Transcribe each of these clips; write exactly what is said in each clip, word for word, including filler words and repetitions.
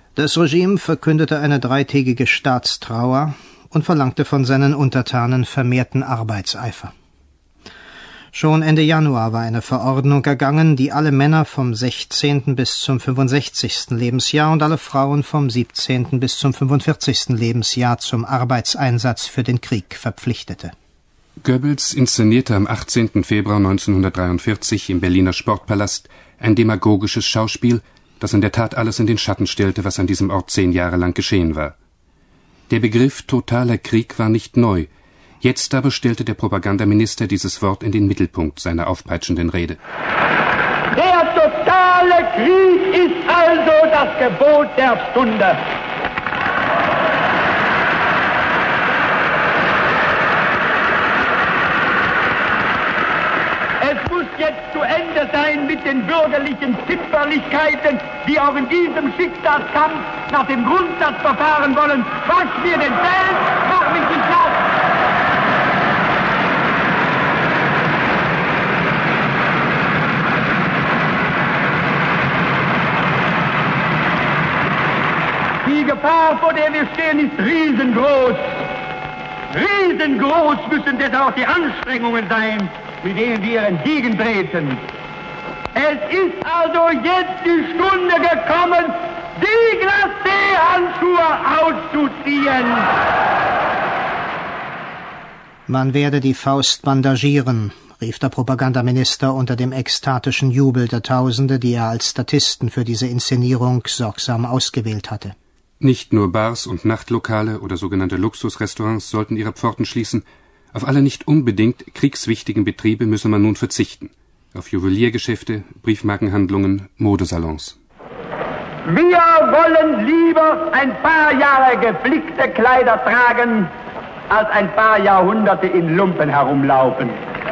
Das Regime verkündete eine dreitägige Staatstrauer und verlangte von seinen Untertanen vermehrten Arbeitseifer. Schon Ende Januar war eine Verordnung ergangen, die alle Männer vom sechzehnten bis zum fünfundsechzigsten Lebensjahr und alle Frauen vom siebzehnten bis zum fünfundvierzigsten Lebensjahr zum Arbeitseinsatz für den Krieg verpflichtete. Goebbels inszenierte am achtzehnten Februar neunzehnhundertdreiundvierzig im Berliner Sportpalast ein demagogisches Schauspiel, das in der Tat alles in den Schatten stellte, was an diesem Ort zehn Jahre lang geschehen war. Der Begriff totaler Krieg war nicht neu. Jetzt aber stellte der Propagandaminister dieses Wort in den Mittelpunkt seiner aufpeitschenden Rede. Der totale Krieg ist also das Gebot der Stunde. Es muss jetzt zu Ende sein mit den bürgerlichen Zimperlichkeiten, die auch in diesem Schicksalskampf nach dem Grundsatz verfahren wollen. Wasch mir den Feld, mach mich nicht nass. Die Gefahr, vor der wir stehen, ist riesengroß. Riesengroß müssen deshalb auch die Anstrengungen sein, mit denen wir entgegentreten. Es ist also jetzt die Stunde gekommen, die Glacé-Handschuhe auszuziehen. Man werde die Faust bandagieren, rief der Propagandaminister unter dem ekstatischen Jubel der Tausende, die er als Statisten für diese Inszenierung sorgsam ausgewählt hatte. Nicht nur Bars und Nachtlokale oder sogenannte Luxusrestaurants sollten ihre Pforten schließen, auf alle nicht unbedingt kriegswichtigen Betriebe müsse man nun verzichten. Auf Juweliergeschäfte, Briefmarkenhandlungen, Modesalons. Wir wollen lieber ein paar Jahre geflickte Kleider tragen, als ein paar Jahrhunderte in Lumpen herumlaufen.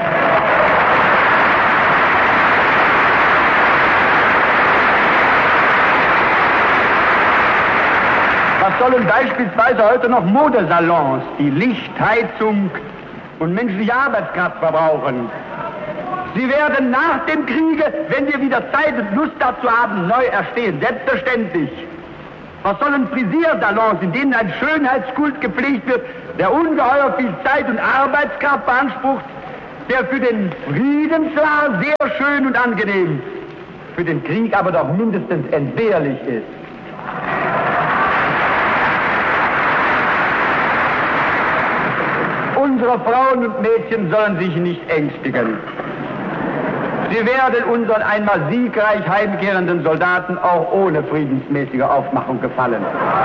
Was sollen beispielsweise heute noch Modesalons, die Licht, Heizung und menschliche Arbeitskraft verbrauchen? Sie werden nach dem Kriege, wenn wir wieder Zeit und Lust dazu haben, neu erstehen. Selbstverständlich. Was sollen Frisiersalons, in denen ein Schönheitskult gepflegt wird, der ungeheuer viel Zeit und Arbeitskraft beansprucht, der für den Frieden zwar sehr schön und angenehm, für den Krieg aber doch mindestens entbehrlich ist. Unsere Frauen und Mädchen sollen sich nicht ängstigen. Sie werden unseren einmal siegreich heimkehrenden Soldaten auch ohne friedensmäßige Aufmachung gefallen.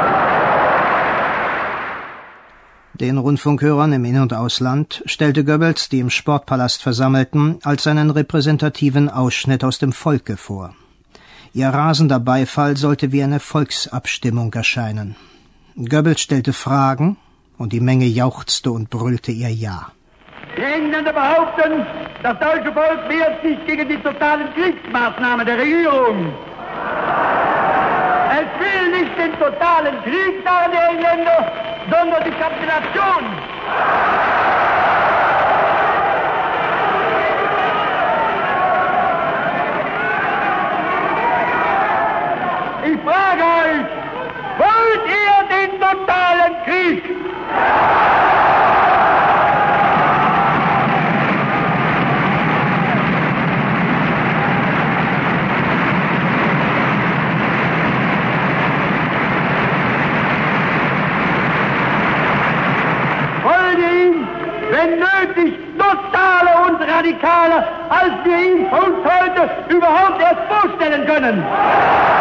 Den Rundfunkhörern im In- und Ausland stellte Goebbels die im Sportpalast Versammelten als einen repräsentativen Ausschnitt aus dem Volke vor. Ihr rasender Beifall sollte wie eine Volksabstimmung erscheinen. Goebbels stellte Fragen und die Menge jauchzte und brüllte ihr Ja. Die Engländer behaupten, das deutsche Volk wehrt sich gegen die totalen Kriegsmaßnahmen der Regierung. Es will nicht den totalen Krieg, sagen die Engländer, sondern die Kapitulation. Ich frage euch, wollt ihr den totalen Krieg? Wenn nötig, totale und radikale, als wir ihn uns heute überhaupt erst vorstellen können.